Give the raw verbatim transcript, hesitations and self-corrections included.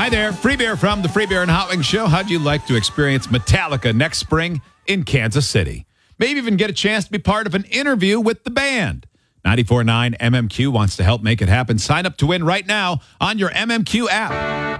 there, Free Beer from the Free Beer and Hot Wings Show. How'd you like to experience Metallica next spring in Kansas City? Maybe even get a chance to be part of an interview with the band. ninety-four point nine M M Q wants to help make it happen. Sign up to win right now on your M M Q app.